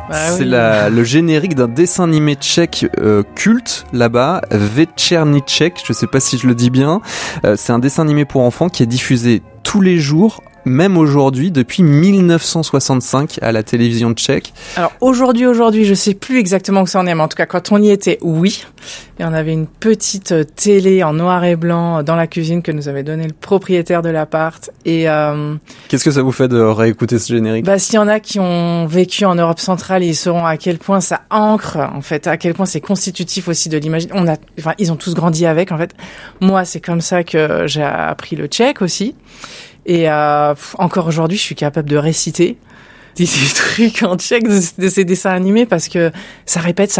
C'est le générique d'un dessin animé tchèque culte là-bas, Večerníček, je sais pas si je le dis bien. C'est un dessin animé pour enfants qui est diffusé tous les jours, même aujourd'hui, depuis 1965 à la télévision tchèque. Alors aujourd'hui, je sais plus exactement où ça en est, mais en tout cas quand on y était, oui. Et on avait une petite télé en noir et blanc dans la cuisine que nous avait donné le propriétaire de l'appart. Et qu'est-ce que ça vous fait de réécouter ce générique ? S'il y en a qui ont vécu en Europe centrale, ils sauront à quel point ça ancre, en fait, à quel point c'est constitutif aussi de l'imaginaire. Ils ont tous grandi avec, en fait. Moi, c'est comme ça que j'ai appris le tchèque aussi. Et encore aujourd'hui, je suis capable de réciter des trucs en tchèque de ces dessins animés parce que ça répète.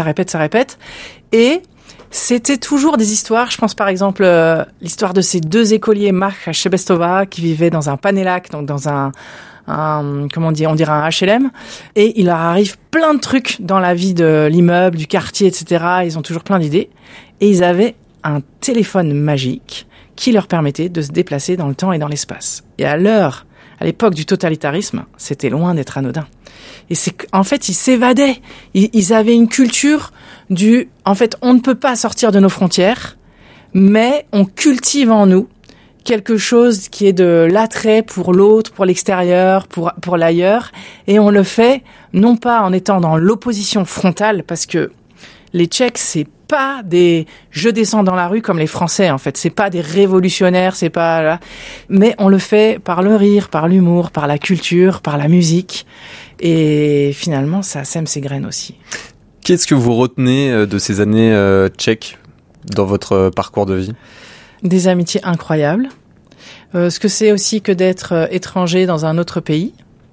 Et c'était toujours des histoires. Je pense par exemple l'histoire de ces deux écoliers, Mark et Sebestova, qui vivaient dans un panélac, donc dans un on dirait un HLM. Et il leur arrive plein de trucs dans la vie de l'immeuble, du quartier, etc. Ils ont toujours plein d'idées. Et ils avaient un téléphone magique qui leur permettait de se déplacer dans le temps et dans l'espace. Et à l'époque du totalitarisme, c'était loin d'être anodin. Et en fait, ils s'évadaient. Ils avaient une culture en fait, on ne peut pas sortir de nos frontières, mais on cultive en nous quelque chose qui est de l'attrait pour l'autre, pour l'extérieur, pour l'ailleurs. Et on le fait, non pas en étant dans l'opposition frontale, parce que les Tchèques, c'est pas des je descends dans la rue comme les Français, en fait. C'est pas des révolutionnaires, c'est pas là. Mais on le fait par le rire, par l'humour, par la culture, par la musique. Et finalement, ça sème ses graines aussi. Qu'est-ce que vous retenez de ces années tchèques dans votre parcours de vie ? Des amitiés incroyables. Ce que c'est aussi que d'être étranger dans un autre pays.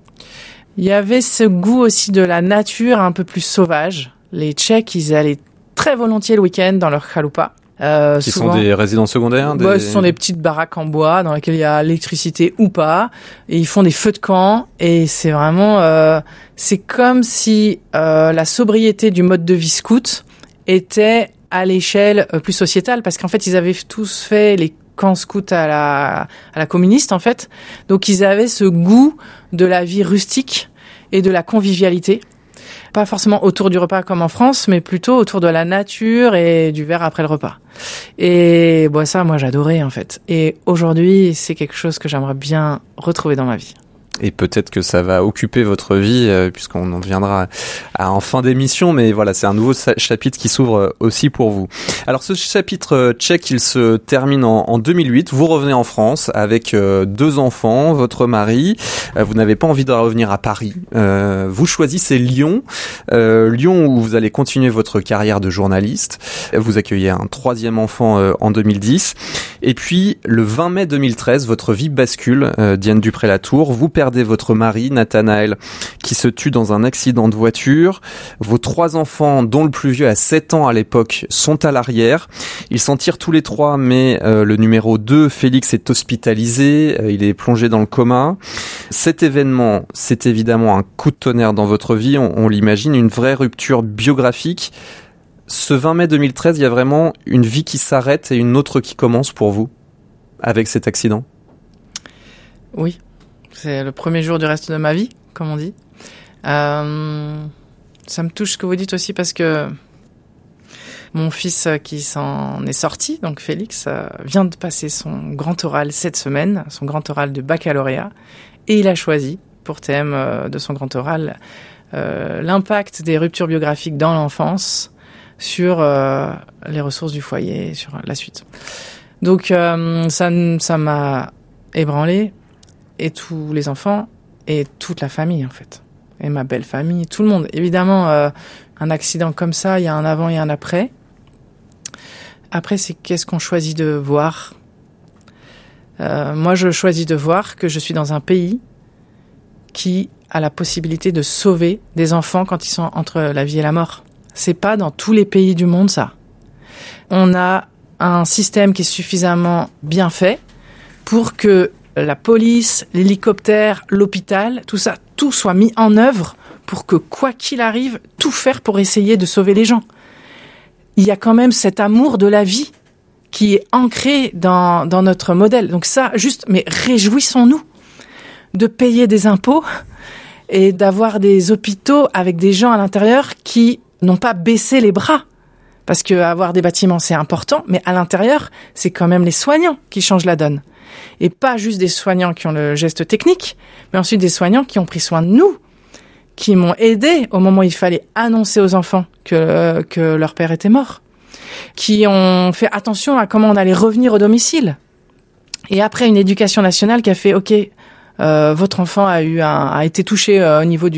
Il y avait ce goût aussi de la nature un peu plus sauvage. Les Tchèques, ils allaient très volontiers le week-end dans leur chaloupa. Qui souvent, sont des résidences secondaires ce sont des petites baraques en bois dans lesquelles il y a l'électricité ou pas. Et ils font des feux de camp. Et c'est vraiment... c'est comme si la sobriété du mode de vie scout était à l'échelle plus sociétale. Parce qu'en fait, ils avaient tous fait les camps scouts à la communiste, en fait. Donc, ils avaient ce goût de la vie rustique et de la convivialité. Pas forcément autour du repas comme en France, mais plutôt autour de la nature et du verre après le repas. Et ça, moi, j'adorais, en fait. Et aujourd'hui, c'est quelque chose que j'aimerais bien retrouver dans ma vie. Et peut-être que ça va occuper votre vie, puisqu'on en viendra en fin d'émission, mais voilà, c'est un nouveau chapitre qui s'ouvre aussi pour vous. Alors ce chapitre tchèque, il se termine en 2008, vous revenez en France avec 2 enfants, votre mari, vous n'avez pas envie de revenir à Paris, vous choisissez Lyon, Lyon où vous allez continuer votre carrière de journaliste, vous accueillez un 3e enfant en 2010, et puis le 20 mai 2013, votre vie bascule, Diane Dupré-Latour, vous perdez votre mari, Nathanaël, qui se tue dans un accident de voiture. Vos 3 enfants, dont le plus vieux a 7 ans à l'époque, sont à l'arrière. Ils s'en tirent tous les 3, mais le numéro 2, Félix, est hospitalisé. Il est plongé dans le coma. Cet événement, c'est évidemment un coup de tonnerre dans votre vie. On l'imagine, une vraie rupture biographique. Ce 20 mai 2013, il y a vraiment une vie qui s'arrête et une autre qui commence pour vous, avec cet accident ? Oui. C'est le premier jour du reste de ma vie, comme on dit. Ça me touche ce que vous dites aussi parce que mon fils qui s'en est sorti, donc Félix, vient de passer son grand oral cette semaine, son grand oral de baccalauréat. Et il a choisi, pour thème de son grand oral, l'impact des ruptures biographiques dans l'enfance sur les ressources du foyer, sur la suite. Donc ça m'a ébranlé. Et tous les enfants, et toute la famille, en fait. Et ma belle famille, tout le monde. Évidemment, un accident comme ça, il y a un avant et un après. Après, c'est qu'est-ce qu'on choisit de voir. Moi, je choisis de voir que je suis dans un pays qui a la possibilité de sauver des enfants quand ils sont entre la vie et la mort. C'est pas dans tous les pays du monde, ça. On a un système qui est suffisamment bien fait pour que la police, l'hélicoptère, l'hôpital, tout ça, tout soit mis en œuvre pour que, quoi qu'il arrive, tout faire pour essayer de sauver les gens. Il y a quand même cet amour de la vie qui est ancré dans notre modèle. Donc ça, juste, mais réjouissons-nous de payer des impôts et d'avoir des hôpitaux avec des gens à l'intérieur qui n'ont pas baissé les bras. Parce que avoir des bâtiments, c'est important, mais à l'intérieur, c'est quand même les soignants qui changent la donne. Et pas juste des soignants qui ont le geste technique, mais ensuite des soignants qui ont pris soin de nous, qui m'ont aidé au moment où il fallait annoncer aux enfants que leur père était mort, qui ont fait attention à comment on allait revenir au domicile. Et après, une éducation nationale qui a fait, OK, votre enfant a été touché au niveau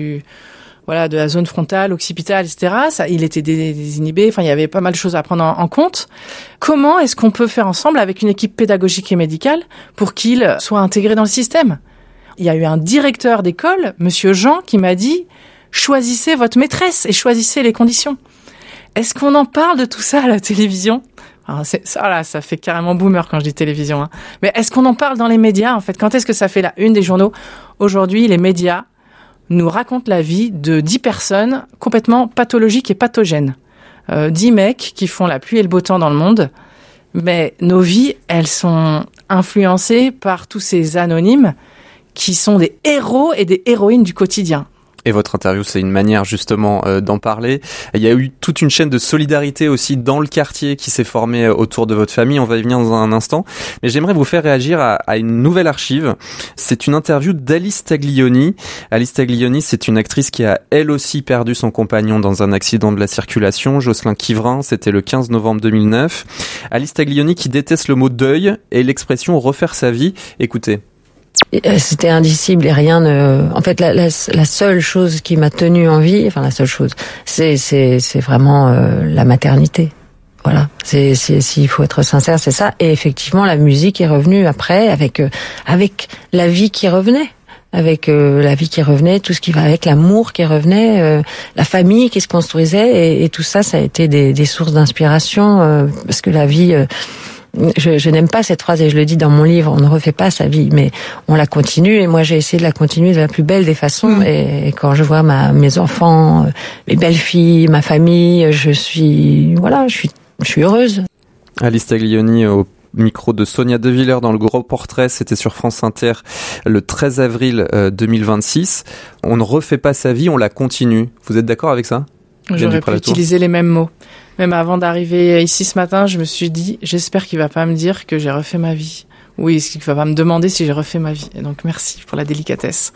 de la zone frontale, occipitale, etc. Il était désinhibé. Enfin, il y avait pas mal de choses à prendre en compte. Comment est-ce qu'on peut faire ensemble avec une équipe pédagogique et médicale pour qu'il soit intégré dans le système? Il y a eu un directeur d'école, Monsieur Jean, qui m'a dit « Choisissez votre maîtresse et choisissez les conditions ». Est-ce qu'on en parle de tout ça à la télévision? Alors ça fait carrément boomer quand je dis télévision. Mais est-ce qu'on en parle dans les médias, en fait? Quand est-ce que ça fait la une des journaux? Aujourd'hui, les médias nous raconte la vie de 10 personnes complètement pathologiques et pathogènes. 10 mecs qui font la pluie et le beau temps dans le monde. Mais nos vies, elles sont influencées par tous ces anonymes qui sont des héros et des héroïnes du quotidien. Et votre interview, c'est une manière justement d'en parler. Il y a eu toute une chaîne de solidarité aussi dans le quartier qui s'est formée autour de votre famille. On va y venir dans un instant. Mais j'aimerais vous faire réagir à une nouvelle archive. C'est une interview d'Alice Taglioni. Alice Taglioni, c'est une actrice qui a elle aussi perdu son compagnon dans un accident de la circulation. Jocelyn Quivrin, c'était le 15 novembre 2009. Alice Taglioni qui déteste le mot deuil et l'expression refaire sa vie. Écoutez. C'était indicible et rien ne... En fait, la seule chose qui m'a tenue en vie, enfin la seule chose, c'est vraiment la maternité. Voilà. S'il faut être sincère, c'est ça. Et effectivement, la musique est revenue après avec la vie qui revenait. Avec la vie qui revenait, tout ce qui va avec, l'amour qui revenait, la famille qui se construisait. Et tout ça, ça a été des sources d'inspiration. Parce que la vie... Je n'aime pas cette phrase et je le dis dans mon livre, on ne refait pas sa vie, mais on la continue et moi j'ai essayé de la continuer de la plus belle des façons et quand je vois mes enfants, mes belles-filles, ma famille, je suis heureuse. Alice Taglioni au micro de Sonia De Villers dans le Gros Portrait, c'était sur France Inter le 13 avril 2026. On ne refait pas sa vie, on la continue. Vous êtes d'accord avec ça? J'aurais pu utiliser les mêmes mots. Même avant d'arriver ici ce matin, je me suis dit, j'espère qu'il va pas me dire que j'ai refait ma vie. Oui, qu'il va pas me demander si j'ai refait ma vie. Et donc, merci pour la délicatesse.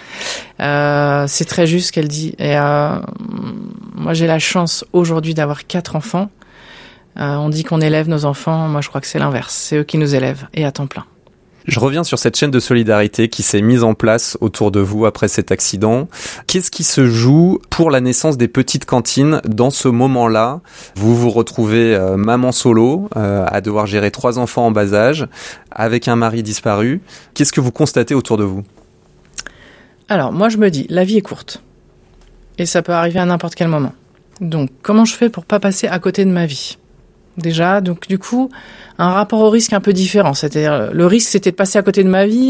C'est très juste ce qu'elle dit. Et moi, j'ai la chance aujourd'hui d'avoir 4 enfants. On dit qu'on élève nos enfants. Moi, je crois que c'est l'inverse. C'est eux qui nous élèvent, et à temps plein. Je reviens sur cette chaîne de solidarité qui s'est mise en place autour de vous après cet accident. Qu'est-ce qui se joue pour la naissance des petites cantines dans ce moment-là? Vous vous retrouvez maman solo, à devoir gérer 3 enfants en bas âge, avec un mari disparu. Qu'est-ce que vous constatez autour de vous? Alors, moi je me dis, la vie est courte. Et ça peut arriver à n'importe quel moment. Donc, comment je fais pour pas passer à côté de ma vie? Déjà, donc du coup, un rapport au risque un peu différent. C'est-à-dire, le risque, c'était de passer à côté de ma vie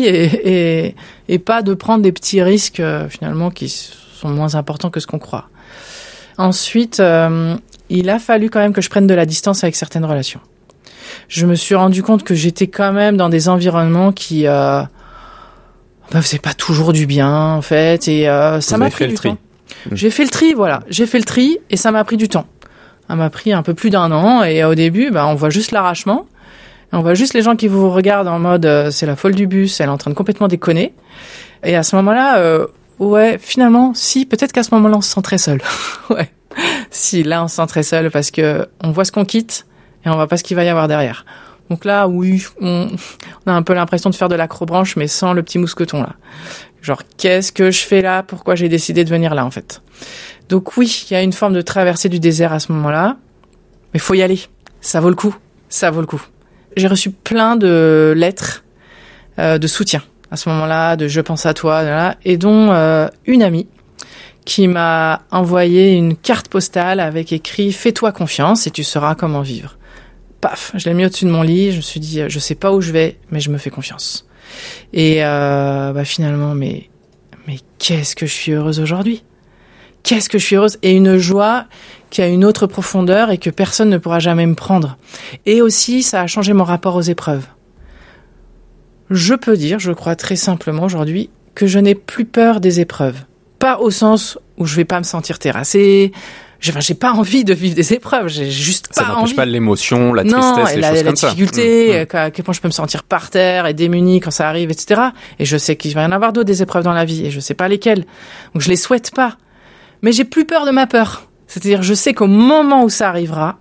et pas de prendre des petits risques, finalement, qui sont moins importants que ce qu'on croit. Ensuite, il a fallu quand même que je prenne de la distance avec certaines relations. Je me suis rendu compte que j'étais quand même dans des environnements qui me faisaient pas toujours du bien, en fait, et ça m'a pris du temps. J'ai fait le tri, voilà. J'ai fait le tri et ça m'a pris du temps. Ça m'a pris un peu plus d'1 an et au début, on voit juste l'arrachement. On voit juste les gens qui vous regardent en mode c'est la folle du bus, elle est en train de complètement déconner. Et à ce moment-là, ouais, finalement, si, peut-être qu'à ce moment-là, on se sent très seul. Ouais. Si, là, on se sent très seul parce que on voit ce qu'on quitte et on voit pas ce qu'il va y avoir derrière. Donc là, oui, on a un peu l'impression de faire de l'acrobranche, mais sans le petit mousqueton, là. Genre, qu'est-ce que je fais là? Pourquoi j'ai décidé de venir là, en fait? Donc oui, il y a une forme de traversée du désert à ce moment-là, mais faut y aller. Ça vaut le coup. Ça vaut le coup. J'ai reçu plein de lettres de soutien à ce moment-là, de « je pense à toi », et dont une amie qui m'a envoyé une carte postale avec écrit « Fais-toi confiance et tu sauras comment vivre ». Paf, je l'ai mis au-dessus de mon lit, je me suis dit « Je sais pas où je vais, mais je me fais confiance ». Et finalement, mais qu'est-ce que je suis heureuse aujourd'hui. Qu'est-ce que je suis heureuse. Et une joie qui a une autre profondeur et que personne ne pourra jamais me prendre. Et aussi, ça a changé mon rapport aux épreuves. Je peux dire, je crois très simplement aujourd'hui, que je n'ai plus peur des épreuves. pas au sens où je vais pas me sentir terrassée. J'ai pas envie de vivre des épreuves. J'ai juste pas envie. Ça n'empêche pas l'émotion, la tristesse, les choses comme ça. La difficulté, à quel point je peux me sentir par terre et démunie quand ça arrive, etc. Et je sais qu'il va y en avoir d'autres des épreuves dans la vie et je sais pas lesquelles. Donc je les souhaite pas. Mais j'ai plus peur de ma peur. C'est-à-dire, je sais qu'au moment où ça arrivera,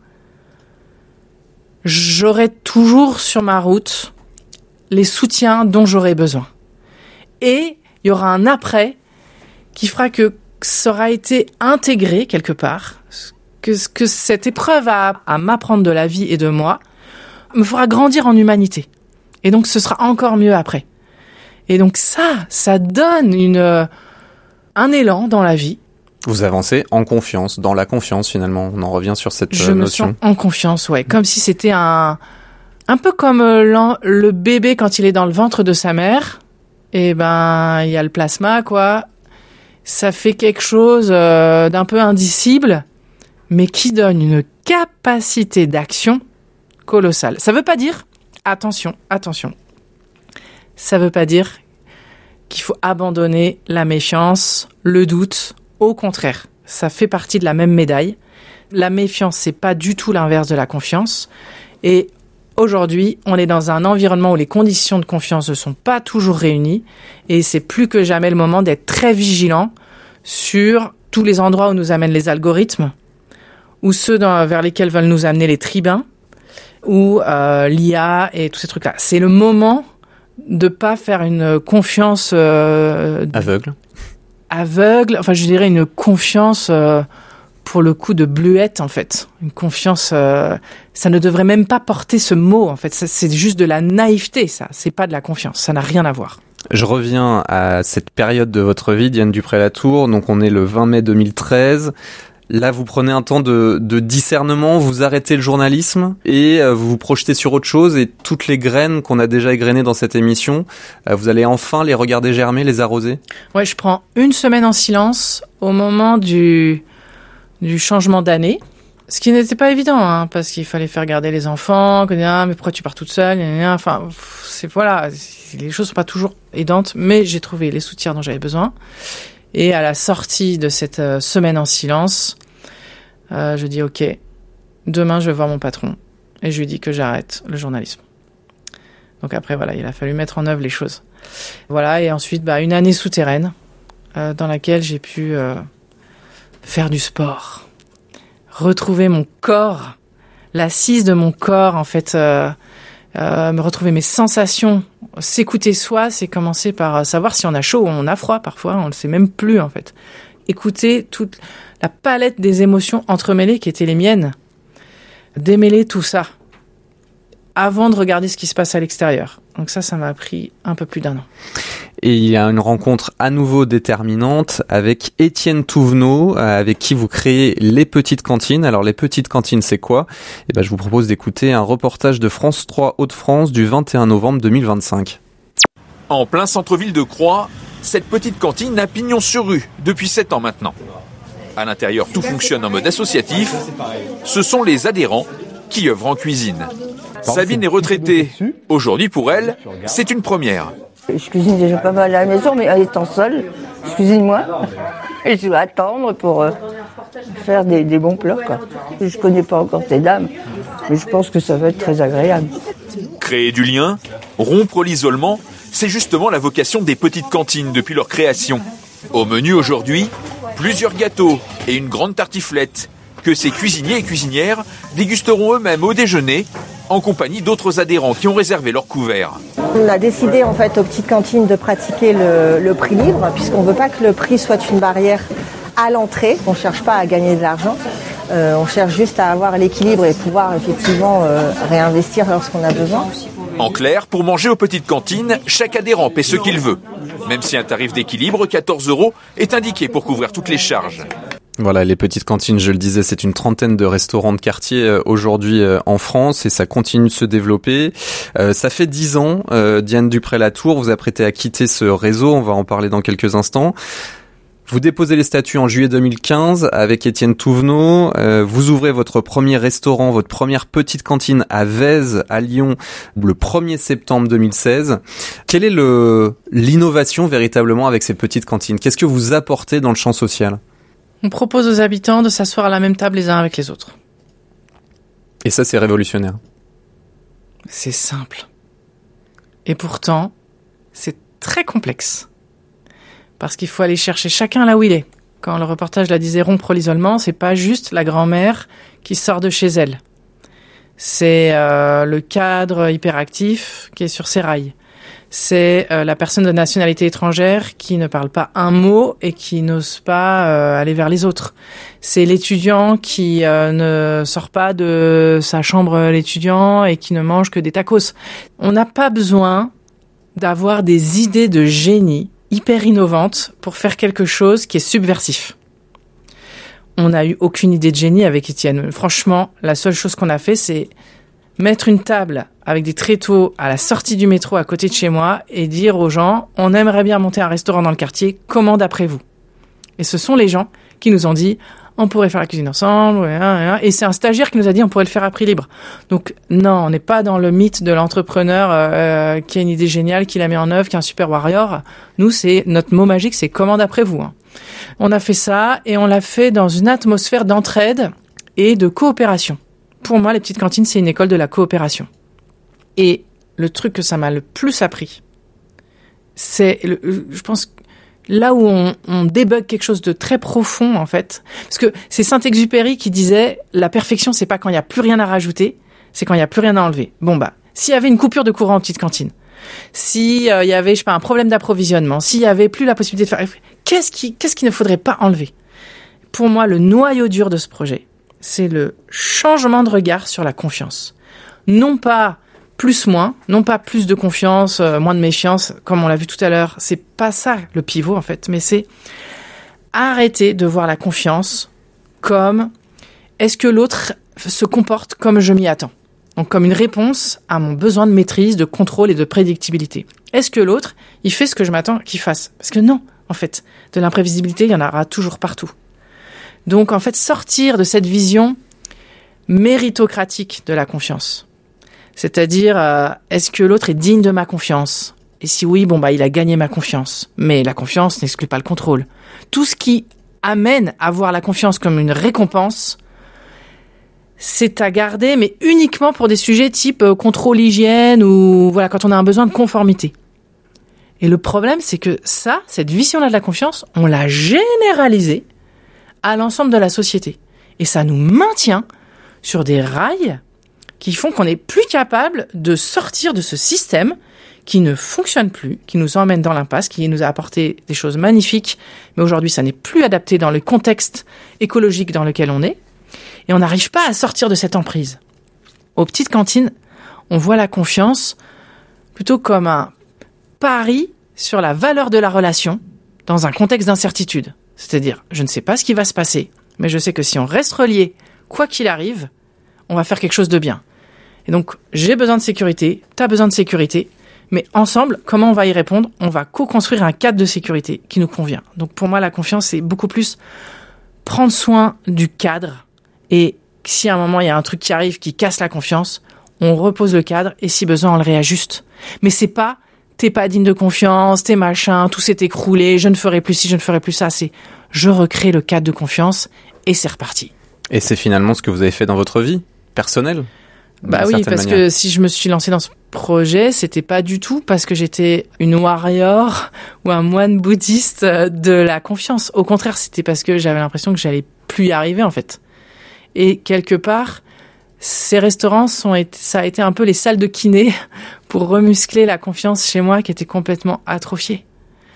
j'aurai toujours sur ma route les soutiens dont j'aurai besoin. Et il y aura un après qui fera que ça aura été intégré quelque part, que cette épreuve à m'apprendre de la vie et de moi me fera grandir en humanité. Et donc ce sera encore mieux après. Et donc ça donne un élan dans la vie. Vous avancez en confiance, dans la confiance finalement. On en revient sur cette notion. Je me sens en confiance, ouais. Comme si c'était un peu comme le bébé quand il est dans le ventre de sa mère. Et ben, il y a le plasma, quoi. Ça fait quelque chose d'un peu indicible, mais qui donne une capacité d'action colossale. Ça veut pas dire, attention, ça veut pas dire qu'il faut abandonner la méfiance, le doute. Au contraire, ça fait partie de la même médaille. La méfiance, c'est pas du tout l'inverse de la confiance. Et aujourd'hui, on est dans un environnement où les conditions de confiance ne sont pas toujours réunies et c'est plus que jamais le moment d'être très vigilant sur tous les endroits où nous amènent les algorithmes ou ceux vers lesquels veulent nous amener les tribuns ou l'IA et tous ces trucs-là. C'est le moment de pas faire une confiance aveugle, enfin je dirais une confiance pour le coup de bluette en fait. Une confiance, ça ne devrait même pas porter ce mot en fait. C'est juste de la naïveté ça, c'est pas de la confiance, ça n'a rien à voir. Je reviens à cette période de votre vie, Diane Dupré-Latour, donc on est le 20 mai 2013. Là, vous prenez un temps de discernement, vous arrêtez le journalisme et vous vous projetez sur autre chose et toutes les graines qu'on a déjà égrenées dans cette émission, vous allez enfin les regarder germer, les arroser? Ouais, je prends une semaine en silence au moment du changement d'année, ce qui n'était pas évident, hein, parce qu'il fallait faire garder les enfants, mais pourquoi tu pars toute seule, enfin, les choses sont pas toujours aidantes, mais j'ai trouvé les soutiens dont j'avais besoin. Et à la sortie de cette semaine en silence, je dis ok, demain je vais voir mon patron et je lui dis que j'arrête le journalisme. Donc après voilà, il a fallu mettre en œuvre les choses. Voilà, et ensuite une année souterraine dans laquelle j'ai pu faire du sport, retrouver mon corps, l'assise de mon corps en fait, me retrouver mes sensations. S'écouter soi, c'est commencer par savoir si on a chaud ou on a froid. Parfois, on le sait même plus, en fait. Écouter toute la palette des émotions entremêlées qui étaient les miennes. Démêler tout ça avant de regarder ce qui se passe à l'extérieur. Donc ça m'a pris un peu plus d'un an. Et il y a une rencontre à nouveau déterminante avec Étienne Touvenot, avec qui vous créez les Petites Cantines. Alors les Petites Cantines, c'est quoi? Je vous propose d'écouter un reportage de France 3 Hauts-de-France du 21 novembre 2025. En plein centre-ville de Croix, cette petite cantine a pignon sur rue depuis 7 ans maintenant. À l'intérieur, tout fonctionne en mode associatif. Ce sont les adhérents qui œuvrent en cuisine. Sabine est retraitée. Aujourd'hui, pour elle, c'est une première. Je cuisine déjà pas mal à la maison, mais étant seule, je cuisine moins. Et je dois attendre pour faire des bons plats, quoi. Je connais pas encore ces dames, mais je pense que ça va être très agréable. Créer du lien, rompre l'isolement, c'est justement la vocation des petites cantines depuis leur création. Au menu aujourd'hui, plusieurs gâteaux et une grande tartiflette que ces cuisiniers et cuisinières dégusteront eux-mêmes au déjeuner en compagnie d'autres adhérents qui ont réservé leur couvert. On a décidé en fait aux petites cantines de pratiquer le prix libre puisqu'on ne veut pas que le prix soit une barrière à l'entrée. On ne cherche pas à gagner de l'argent, on cherche juste à avoir l'équilibre et pouvoir effectivement réinvestir lorsqu'on a besoin. En clair, pour manger aux petites cantines, chaque adhérent paie ce qu'il veut. Même si un tarif d'équilibre, 14 €, est indiqué pour couvrir toutes les charges. Voilà, les petites cantines, je le disais, c'est une trentaine de restaurants de quartier aujourd'hui en France et ça continue de se développer. Ça fait 10 ans, Diane Dupré-Latour, vous apprêtez à quitter ce réseau, on va en parler dans quelques instants. Vous déposez les statuts en juillet 2015 avec Étienne Touvenot. Vous ouvrez votre premier restaurant, votre première petite cantine à Vèze, à Lyon, le 1er septembre 2016. Quelle est l'innovation véritablement avec ces petites cantines? Qu'est-ce que vous apportez dans le champ social? On propose aux habitants de s'asseoir à la même table les uns avec les autres. Et ça, c'est révolutionnaire. C'est simple. Et pourtant, c'est très complexe. Parce qu'il faut aller chercher chacun là où il est. Quand le reportage la disait rompre l'isolement, c'est pas juste la grand-mère qui sort de chez elle. C'est le cadre hyperactif qui est sur ses rails. C'est la personne de nationalité étrangère qui ne parle pas un mot et qui n'ose pas aller vers les autres. C'est l'étudiant qui ne sort pas de sa chambre l'étudiant et qui ne mange que des tacos. On n'a pas besoin d'avoir des idées de génie hyper innovantes pour faire quelque chose qui est subversif. On n'a eu aucune idée de génie avec Étienne. Franchement, la seule chose qu'on a fait, c'est mettre une table avec des tréteaux à la sortie du métro à côté de chez moi et dire aux gens, on aimerait bien monter un restaurant dans le quartier, comment d'après vous? Et ce sont les gens qui nous ont dit, on pourrait faire la cuisine ensemble, et c'est un stagiaire qui nous a dit, on pourrait le faire à prix libre. Donc non, on n'est pas dans le mythe de l'entrepreneur qui a une idée géniale, qui la met en œuvre, qui est un super warrior. Nous, c'est notre mot magique, c'est comment d'après vous. On a fait ça et on l'a fait dans une atmosphère d'entraide et de coopération. Pour moi, les petites cantines, c'est une école de la coopération. Et le truc que ça m'a le plus appris, c'est, je pense, là où on débug quelque chose de très profond, en fait. Parce que c'est Saint-Exupéry qui disait, la perfection, c'est pas quand il n'y a plus rien à rajouter, c'est quand il n'y a plus rien à enlever. Bon, s'il y avait une coupure de courant en petite cantine, s'il y avait, je sais pas, un problème d'approvisionnement, s'il y avait plus la possibilité de faire, qu'est-ce qu'il ne faudrait pas enlever? Pour moi, le noyau dur de ce projet, c'est le changement de regard sur la confiance. Non pas plus-moins, non pas plus de confiance, moins de méfiance, comme on l'a vu tout à l'heure. C'est pas ça le pivot, en fait, mais c'est arrêter de voir la confiance comme est-ce que l'autre se comporte comme je m'y attends? Donc comme une réponse à mon besoin de maîtrise, de contrôle et de prédictibilité. Est-ce que l'autre, il fait ce que je m'attends qu'il fasse? Parce que non, en fait, de l'imprévisibilité, il y en aura toujours partout. Donc en fait, sortir de cette vision méritocratique de la confiance. C'est-à-dire, est-ce que l'autre est digne de ma confiance? Et si oui, il a gagné ma confiance. Mais la confiance n'exclut pas le contrôle. Tout ce qui amène à voir la confiance comme une récompense, c'est à garder, mais uniquement pour des sujets type contrôle hygiène ou voilà, quand on a un besoin de conformité. Et le problème, c'est que cette vision-là de la confiance, on l'a généralisée à l'ensemble de la société. Et ça nous maintient sur des rails qui font qu'on n'est plus capable de sortir de ce système qui ne fonctionne plus, qui nous emmène dans l'impasse, qui nous a apporté des choses magnifiques, mais aujourd'hui, ça n'est plus adapté dans le contexte écologique dans lequel on est. Et on n'arrive pas à sortir de cette emprise. Aux petites cantines, on voit la confiance plutôt comme un pari sur la valeur de la relation dans un contexte d'incertitude. C'est-à-dire, je ne sais pas ce qui va se passer, mais je sais que si on reste relié, quoi qu'il arrive, on va faire quelque chose de bien. Et donc, j'ai besoin de sécurité, t'as besoin de sécurité, mais ensemble, comment on va y répondre? On va co-construire un cadre de sécurité qui nous convient. Donc pour moi, la confiance, c'est beaucoup plus prendre soin du cadre. Et si à un moment, il y a un truc qui arrive, qui casse la confiance, on repose le cadre et si besoin, on le réajuste. Mais c'est pas, t'es pas digne de confiance, t'es machin, tout s'est écroulé, je ne ferai plus ci, je ne ferai plus ça. C'est, je recrée le cadre de confiance et c'est reparti. Et c'est finalement ce que vous avez fait dans votre vie personnelle? Oui, parce que si je me suis lancée dans ce projet, c'était pas du tout parce que j'étais une warrior ou un moine bouddhiste de la confiance. Au contraire, c'était parce que j'avais l'impression que j'allais plus y arriver, en fait. Et quelque part, ces restaurants ça a été un peu les salles de kiné pour remuscler la confiance chez moi qui était complètement atrophiée.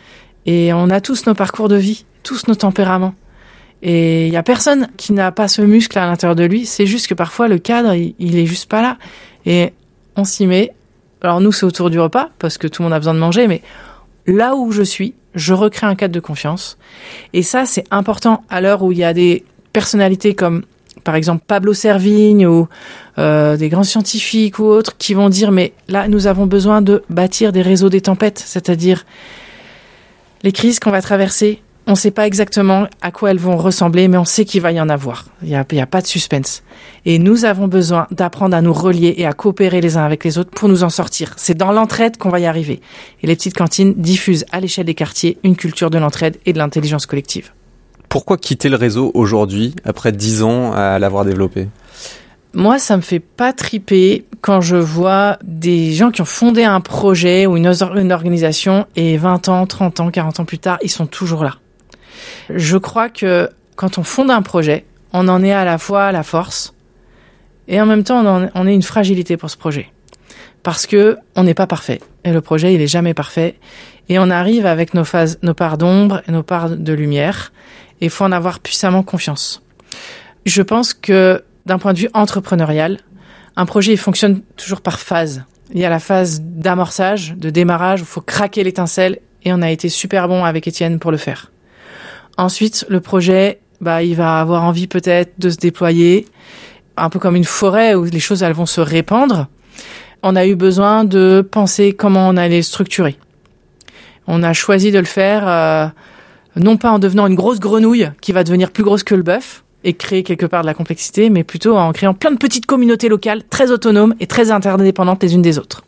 Et on a tous nos parcours de vie, tous nos tempéraments. Et il y a personne qui n'a pas ce muscle à l'intérieur de lui. C'est juste que parfois le cadre, il est juste pas là. Et on s'y met. Alors nous, c'est autour du repas parce que tout le monde a besoin de manger. Mais là où je suis, je recrée un cadre de confiance. Et ça, c'est important à l'heure où il y a des personnalités comme, par exemple, Pablo Servigne ou des grands scientifiques ou autres qui vont dire, mais là, nous avons besoin de bâtir des réseaux des tempêtes. C'est-à-dire les crises qu'on va traverser. On ne sait pas exactement à quoi elles vont ressembler, mais on sait qu'il va y en avoir. Il y a pas de suspense. Et nous avons besoin d'apprendre à nous relier et à coopérer les uns avec les autres pour nous en sortir. C'est dans l'entraide qu'on va y arriver. Et les petites cantines diffusent à l'échelle des quartiers une culture de l'entraide et de l'intelligence collective. Pourquoi quitter le réseau aujourd'hui, après 10 ans à l'avoir développé ? Moi, ça me fait pas triper quand je vois des gens qui ont fondé un projet ou une organisation et 20 ans, 30 ans, 40 ans plus tard, ils sont toujours là. Je crois que quand on fonde un projet, on en est à la fois la force et en même temps on est une fragilité pour ce projet. Parce que on n'est pas parfait et le projet il est jamais parfait et on arrive avec nos parts d'ombre et nos parts de lumière et il faut en avoir puissamment confiance. Je pense que d'un point de vue entrepreneurial, un projet il fonctionne toujours par phase. Il y a la phase d'amorçage, de démarrage où il faut craquer l'étincelle et on a été super bon avec Étienne pour le faire. Ensuite, le projet, il va avoir envie peut-être de se déployer, un peu comme une forêt où les choses elles vont se répandre. On a eu besoin de penser comment on allait structurer. On a choisi de le faire non pas en devenant une grosse grenouille qui va devenir plus grosse que le bœuf et créer quelque part de la complexité, mais plutôt en créant plein de petites communautés locales très autonomes et très interdépendantes les unes des autres.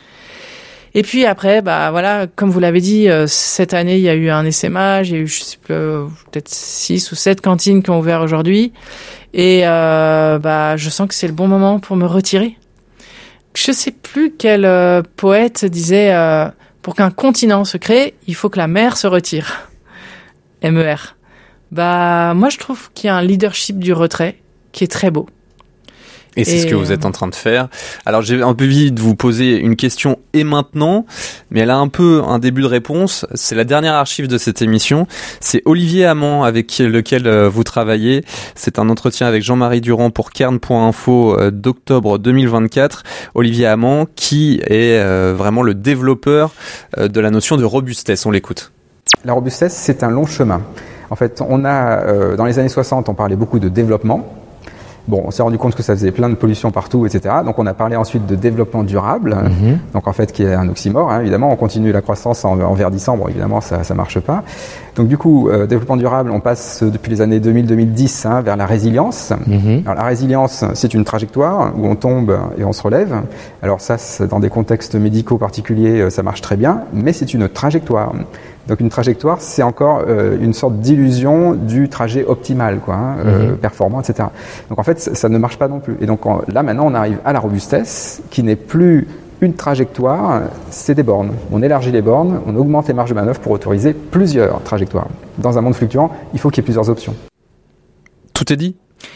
Et puis après, comme vous l'avez dit, cette année, il y a eu un essaimage, il y a eu, je sais plus, peut-être 6 ou 7 cantines qui ont ouvert aujourd'hui. Et je sens que c'est le bon moment pour me retirer. Je sais plus quel poète disait pour qu'un continent se crée, il faut que la mer se retire. MER. Moi, je trouve qu'il y a un leadership du retrait qui est très beau. Et c'est ce que vous êtes en train de faire. Alors j'ai un peu envie de vous poser une question et maintenant, mais elle a un peu un début de réponse. C'est la dernière archive de cette émission. C'est Olivier Amand avec lequel vous travaillez. C'est un entretien avec Jean-Marie Durand pour Kern.info d'octobre 2024. Olivier Amand qui est vraiment le développeur de la notion de robustesse. On l'écoute. La robustesse, c'est un long chemin. En fait, on a dans les années 60, on parlait beaucoup de développement. Bon, on s'est rendu compte que ça faisait plein de pollution partout, etc. Donc, on a parlé ensuite de développement durable. Donc, en fait, qui est un oxymore, hein, évidemment. On continue la croissance en verdissant. Bon, évidemment, ça marche pas. Donc, du coup, développement durable, on passe depuis les années 2000-2010 vers la résilience. Alors, la résilience, c'est une trajectoire où on tombe et on se relève. Alors, ça, dans des contextes médicaux particuliers, ça marche très bien. Mais c'est une trajectoire. Donc une trajectoire, c'est encore une sorte d'illusion du trajet optimal, performant, etc. Donc en fait, ça ne marche pas non plus. Et donc là, maintenant, on arrive à la robustesse, qui n'est plus une trajectoire, c'est des bornes. On élargit les bornes, on augmente les marges de manœuvre pour autoriser plusieurs trajectoires. Dans un monde fluctuant, il faut qu'il y ait plusieurs options. Tout est dit ?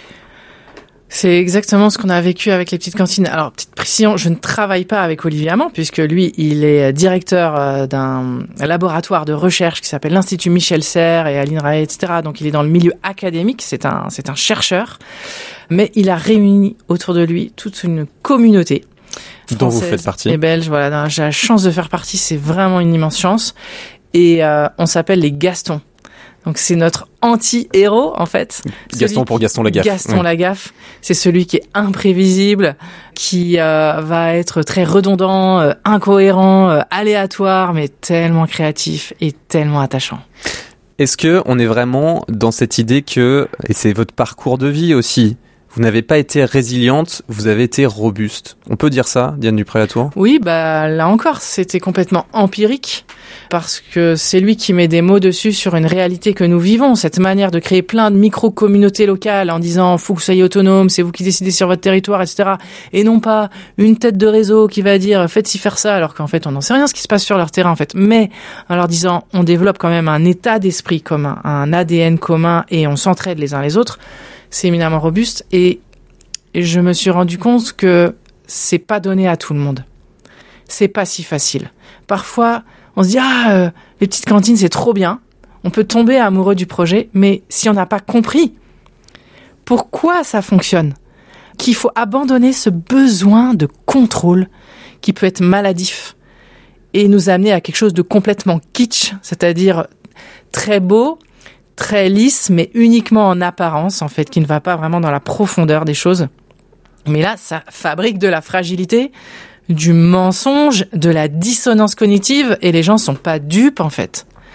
C'est exactement ce qu'on a vécu avec les petites cantines. Alors, petite précision, je ne travaille pas avec Olivier Amand, puisque lui, il est directeur d'un laboratoire de recherche qui s'appelle l'Institut Michel Serres et à l'INRAE, etc. Donc, il est dans le milieu académique, c'est un chercheur. Mais il a réuni autour de lui toute une communauté dont vous faites partie. Et belge, voilà. J'ai la chance de faire partie, c'est vraiment une immense chance. Et on s'appelle les Gastons. Donc c'est notre anti-héros en fait. Gaston pour Gaston Lagaffe. Gaston Lagaffe, c'est celui qui est imprévisible, qui va être très redondant, incohérent, aléatoire, mais tellement créatif et tellement attachant. Est-ce que on est vraiment dans cette idée que, et c'est votre parcours de vie aussi, vous n'avez pas été résiliente, vous avez été robuste. On peut dire ça, Diane Dupré-Latour ? Oui, là encore, c'était complètement empirique parce que c'est lui qui met des mots dessus sur une réalité que nous vivons, cette manière de créer plein de micro-communautés locales en disant « faut que vous soyez autonome, c'est vous qui décidez sur votre territoire, etc. » Et non pas une tête de réseau qui va dire « faites-ci faire ça », alors qu'en fait, on n'en sait rien ce qui se passe sur leur terrain, en fait. Mais en leur disant « on développe quand même un état d'esprit commun, un ADN commun et on s'entraide les uns les autres », c'est éminemment robuste et je me suis rendu compte que c'est pas donné à tout le monde. C'est pas si facile. Parfois, on se dit les petites cantines c'est trop bien. On peut tomber amoureux du projet, mais si on n'a pas compris pourquoi ça fonctionne, qu'il faut abandonner ce besoin de contrôle qui peut être maladif et nous amener à quelque chose de complètement kitsch, c'est-à-dire très beau, très lisse, mais uniquement en apparence, en fait, qui ne va pas vraiment dans la profondeur des choses. Mais là, ça fabrique de la fragilité, du mensonge, de la dissonance cognitive, et les gens sont pas dupes, en fait.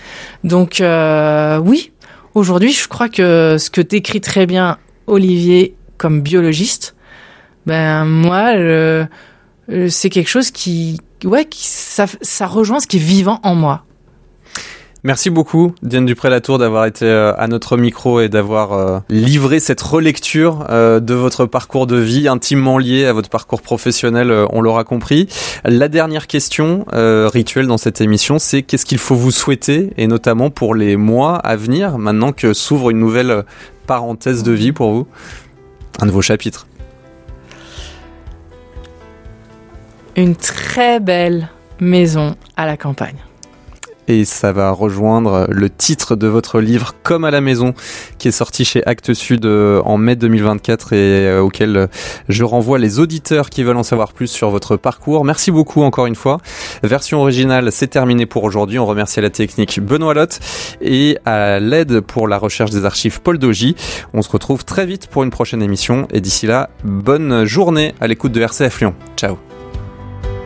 Donc oui, aujourd'hui, je crois que ce que décrit très bien Olivier comme biologiste, ben moi, c'est quelque chose ça rejoint ce qui est vivant en moi. Merci beaucoup, Diane Dupré-Latour, d'avoir été à notre micro et d'avoir livré cette relecture de votre parcours de vie intimement lié à votre parcours professionnel, on l'aura compris. La dernière question rituelle dans cette émission, c'est qu'est-ce qu'il faut vous souhaiter, et notamment pour les mois à venir, maintenant que s'ouvre une nouvelle parenthèse de vie pour vous, un nouveau chapitre. Une très belle maison à la campagne. Et ça va rejoindre le titre de votre livre Comme à la maison, qui est sorti chez Actes Sud en mai 2024 et auquel je renvoie les auditeurs qui veulent en savoir plus sur votre parcours. Merci beaucoup encore une fois. Version originale, c'est terminé pour aujourd'hui. On remercie à la technique Benoît Lotte et à l'aide pour la recherche des archives Paul Dogy. On se retrouve très vite pour une prochaine émission et d'ici là, bonne journée à l'écoute de RCF Lyon. Ciao.